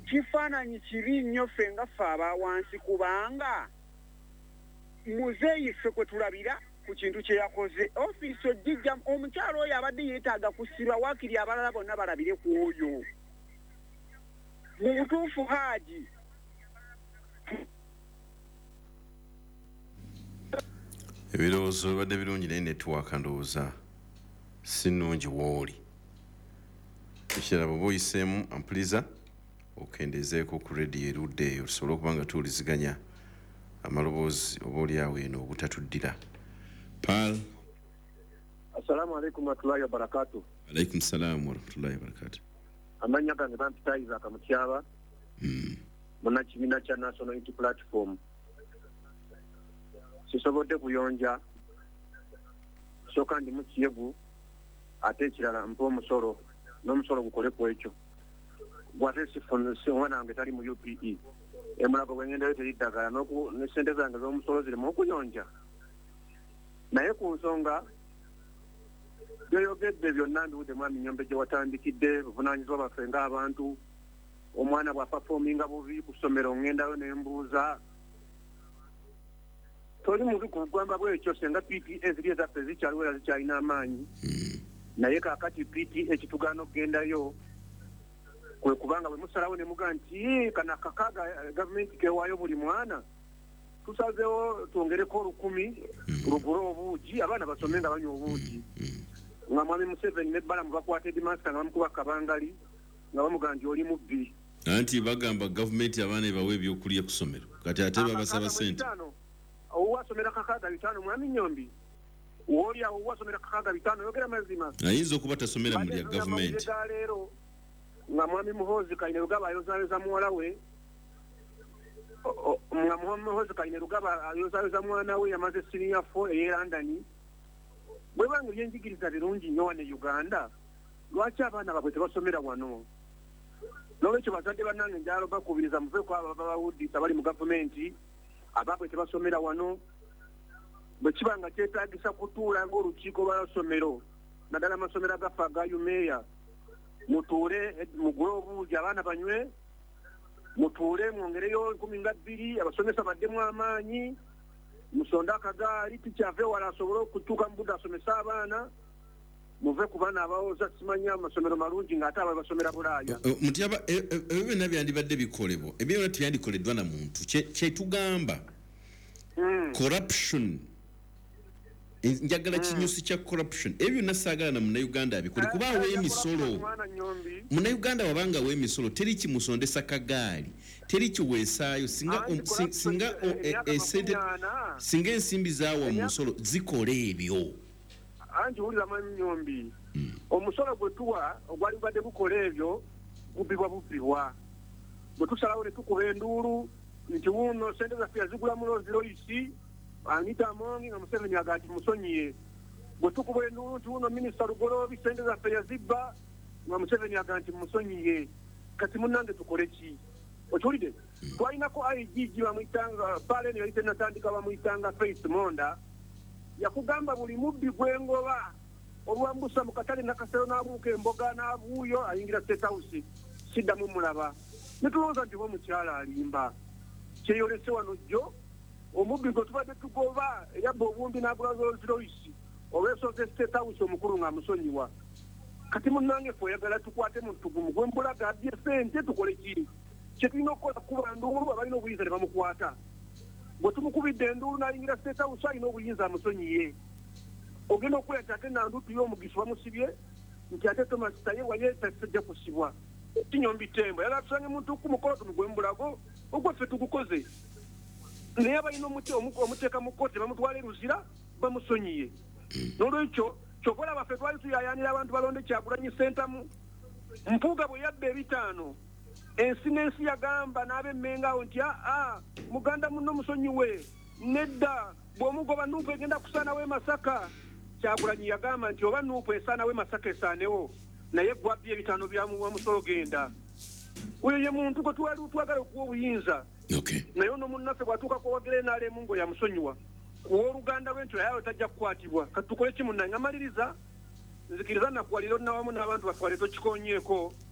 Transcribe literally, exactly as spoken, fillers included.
kifaananyi kibi nnyo ffe nga ffe aba wansi kubanga muzeeyi ffe kwe tulabira ku kintu kye yakoze ofiisi ojjijja omukyalo oyo abadde yeetaaga kusirwa waakiri abalala bonna balabire ku oyo mu butuufu Haaji ebirowoozo bibadde birungi naye netiwaaka ndowooza si nnungi wooli ekirala bw'oba oyiseemu ampuliza okendezeeko ku rediyo erudde eyo tusobole okuba nga tuwuliziganya amaloboozi oba oli awo eno obutatuddira. Paal. Assalamu alaikum warahmatullahi wabarakatuh. Alaikum salam warahmatullahi wabarakatuh. Amanya gange bampitaiza akamutyaba. Mm. Muna kibiina kya National Unity Platform. Sisobodde kuyonja. Soka ndi mukiyegu ate ekirala mpa omusolo n'omusolo gukole ku ekyo. Gwate sifunse omwana wange tali mu U P E. Emulago bwengendayo teriddagala n'oku ne ssente zange z'omusolo zirimu okuyonja. Naye ku nsonga byoyogedde byonna mbiwudde mwami Nnyombe gye watandikidde buvunaanyizibwa baffe ng'abantu omwana bw'apafoominga bubi ku ssomero ŋŋendayo ne mbuuza toli mubi ku bugwamba bw'ekyo senga P T A ziri ezaffe zikyaliwo era zikyalina amaanyi naye kaakati P T A kitugaana okgendayo kwe kubanga bwe musalawo ne mugaa nti kana akakaaga gavumenti kewaayo buli mwana tusazeewo twongereko olukumi lugule obuugi abaana basome nga banywa obuugi nga mwami Museveni ne Balamu bakwata edimasika nga bamukuba kabangali nga bamugaa nti oli mubbi anti bagamba gavumenti abaana ebawa ebyokulya ku ssomero kati ate babasaba ssente owasomera kakaaga bitaano mwami Nnyombi wooli awo owasomera kakaaga bitaano yogera mazima ayinza okuba tasomera mu lya gavumenti leero nga mwami Muhoozi Kayine Lugaba ayozaaleza muwala we nga mwami Muhoozi Kayine Lugaba ayozaaleza mwana we yamaze senior four ey'e London bwe banga ebyenjigiriza birungi nnyo wano e Uganda lwaki abaana baabwe tebasomera wano n'olwekyo bazadde bannange njalo bakubiriza muveeko abo babawuddisa bali mu gavumenti abaabwe tebasomera wano bwe kiba nga kyetaagisa kutuula ng'olukiiko lw'amasomero naddala amasomero agaffe aga Umeya mutuule mugule obuugi abaana banywe mutuule mwongereyo nkumi nga bbiri abasomesa baddemu amaanyi musonde akagaali tikyave wala asobole okutuuka mu budde asomesa abaana muve ku baana abawooza simanya amasomero malungi ng'ate abo basomera Bulaaya. Mutyaba ebyo byonna byandibadde bikolebwa ebyo byonna tebyandikoleddwa na muntu kyetugamba corruption njagala kinyusi kya corruption ebyo byonna saagala na Munnayuganda abikole kuba awa emisolo Munnayuganda wabanga awa emisolo teri kimusondesa kagaali teri kiweesaayo singa singa esente singa ensimbi zaawa mu musolo zikola ebyo anti wulira mwami Nnyombi omusolo gwe tuwa ogwali badde gukola ebyo gubbibwa bubbibwa bwe tusalawo ne tukuba enduulu nti wuuno sente zaffe yazigula mu Rolls Royce Anita Amongi nga Museveni aga nti musonyiye bwe tukuba enduulu nti wuuno minisita Lugoloobi sente zaffe yazibba nga Museveni aga nti musonyiye kati munnange tukole ki okiwulidde twalinako I G G bamuyitanga paale yali tennatandika bamuyitanga Faith Monda yakugamba buli mubbi gwengoba olwambusa mu katale nakasero n'abuuka emboga n'abuuyo ayingira State House siddamu mulaba netulowooza nti omukyala alimba kyeyolese wano jjo omubbi gwe tubadde tugoba eyabba obumbi n'agula Rolls Royce olw'esoze State House omukulu ng'amusonyiwa kati munnange ffe oyagala tukwate mu tugumu gwe mbulaga abbye ssente tukole ki kye tulina okukola kuba nduulu abalina obuyinza ne bamukwata bwe tumukubidde enduulu n'ayingira State House alina obuyinza amusonyiye ogenda okuleta ate nandutu y'omugisi bamusibye nti ate Thomas Taye waye tajja kusibwa Kinyombi Tembo yala tusange muntu ku mukolo tumugwe mbulago ogwo ffe tugukoze naye abalina omuteeka mu kkooti bamutwala eruzira bamusonyiye n'olwekyo kyokola baffe twali tuyayaanira abantu balonde Kyagulanyi Ssentamu Mpuuga bwe yabba ebitaano ensi n'ensi yagamba n'ab'emmenga awo nti aa muganda muno musonyiwe nedda bw'omugoba Nuupu egenda kusaanawo e Masaka Kyagulanyi yagamba nti oba Nuupu esaanawo e Masaka esaanewo naye gwabbye ebitaano byamu wamusolo genda oyo ye muntu gwe twali twagala okuwa obuyinza naye ono munnaffe bw'atuuka kuwagira enaalemu ngo yamusonyiwa kuw'oluganda lw'entyo yayo tajja kukwatibwa kati tukole ki munnange amaliriza nzikiriza nakuwalira nawamu n'abantu baffe waleeta okikonyeeko